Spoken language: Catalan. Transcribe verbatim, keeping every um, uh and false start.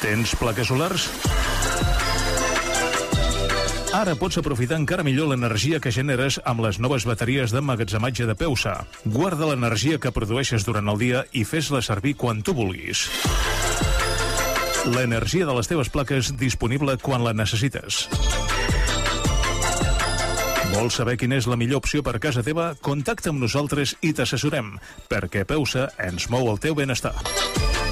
Tens plaques solars? Ara pots aprofitar encara millor l'energia que generes amb les noves bateries d'emmagatzematge de Peusa. Guarda l'energia que produeixes durant el dia i fes-la servir quan tu vulguis. L'energia de les teves plaques disponible quan la necessites. Vols saber quina és la millor opció per casa teva? Contacta amb nosaltres i t'assessorem, perquè Peusa ens mou el teu benestar.